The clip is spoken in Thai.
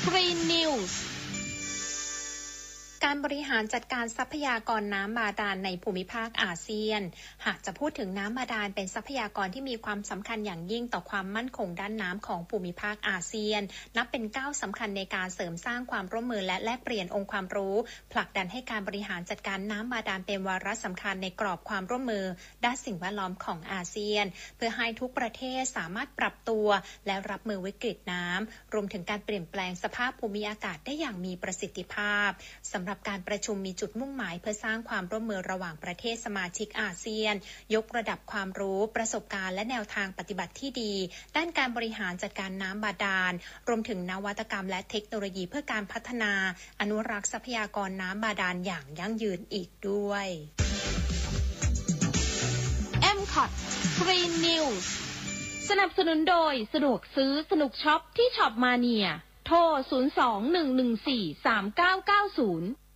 Green News การบริหารจัดการทรัพยากรน้ำบาดาลในภูมิภาคอาเซียนหากจะพูดถึงน้ำบาดาลเป็นทรัพยากรที่มีความสำคัญอย่างยิ่งต่อความมั่นคงด้านน้ำของภูมิภาคอาเซียนนับเป็นก้าวสำคัญในการเสริมสร้างความร่วมมือและแลกเปลี่ยนองค์ความรู้ผลักดันให้การบริหารจัดการน้ำบาดาลเป็นวาระสำคัญในกรอบความร่วมมือด้านสิ่งแวดล้อมของอาเซียนเพื่อให้ทุกประเทศสามารถปรับตัวและรับมือวิกฤตน้ำรวมถึงการเปลี่ยนแปลงสภาพภูมิอากาศได้อย่างมีประสิทธิภาพสำหรับการประชุมมีจุดมุ่งหมายเพื่อสร้างความร่วมมือระหว่างประเทศสมาชิกอาเซียนยกระดับความรู้ประสบการณ์และแนวทางปฏิบัติที่ดีด้านการบริหารจัดการน้ำบาดาลรวมถึงนวัตกรรมและเทคโนโลยีเพื่อการพัฒนาอนุรักษ์ทรัพยากรน้ำบาดาลอย่างยั่งยืนอีกด้วย MCOT Green News สนับสนุนโดยสะดวกซื้อสนุกช็อปที่ช็อปมาเนียโทร 02-114-3990